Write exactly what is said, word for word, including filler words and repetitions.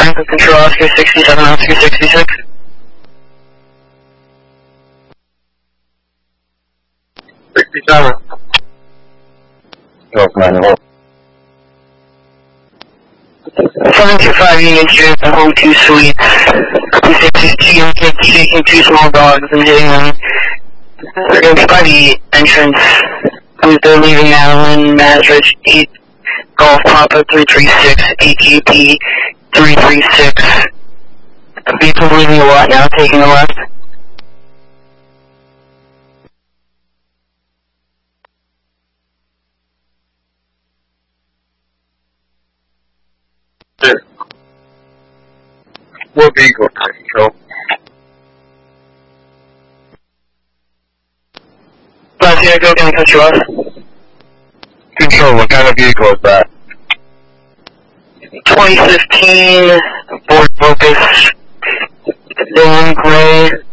Tango Control Oscar sixty-seven, Oscar sixty-six. sixty-seven. Go for nine. seven two five Union Street, the home two suites. two sixty, two young kids shaking two small dogs and hitting them. They're going to be by the entrance. They're leaving now in Madridge, eight Golf Papa three three six, A Q P three three six. Vehicle's leaving a lot now, taking a left. What vehicle control? Last year, go, can I cut you off? Control, what kind of vehicle is that? twenty fifteen Ford Focus, Dan Gray,